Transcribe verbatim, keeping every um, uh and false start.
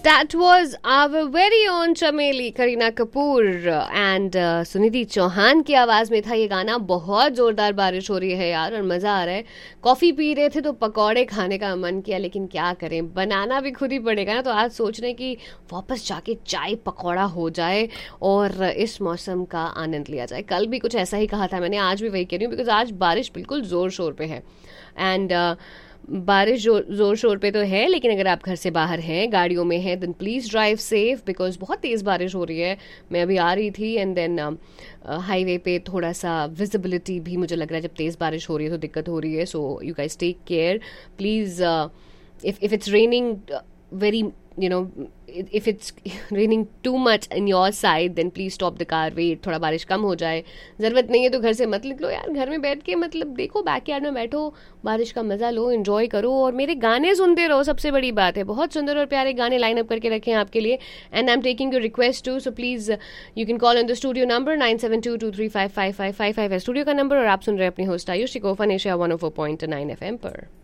That was our very own चमेली Kareena Kapoor and Sunidhi Chauhan की आवाज़ में था ये गाना। बहुत ज़ोरदार बारिश हो रही है यार और मज़ा आ रहा है। कॉफ़ी पी रहे थे तो पकौड़े खाने का मन किया, लेकिन क्या करें, बनाना भी खुद ही पड़ेगा ना। तो आज सोच रहे हैं कि वापस जाके चाय पकौड़ा हो जाए और इस मौसम का आनंद लिया जाए। कल भी कुछ ऐसा ही कहा था मैंने, आज भी वही कह रही हूँ, बिकॉज आज बारिश बिल्कुल ज़ोर शोर पे है। एंड बारिश जो जोर शोर पे तो है, लेकिन अगर आप घर से बाहर हैं, गाड़ियों में हैं, then please drive safe, because बहुत तेज़ बारिश हो रही है। मैं अभी आ रही थी एंड देन हाईवे पे थोड़ा सा विजिबिलिटी भी मुझे लग रहा है जब तेज़ बारिश हो रही है तो दिक्कत हो रही है। So you guys take care please. If if it's raining very, you know, if it's raining too much in your side, then please stop the car, wait, थोड़ा बारिश कम हो जाए। ज़रूरत नहीं है तो घर से मत निकलो यार, घर में बैठ के मतलब देखो, बैकयार्ड में बैठो, बारिश का मज़ा लो, एंजॉय करो और मेरे गाने सुनते रहो। सबसे बड़ी बात है, बहुत सुंदर और प्यारे गाने लाइन अप करके रखे हैं आपके लिए। And I am taking your request to, so please you can call on the studio number nine seven to to three five five five five five है स्टूडियो का नंबर। और आप सुन रहे हैं अपनी होस्ट आयुषी को fun Asia one O four point nine F M पर।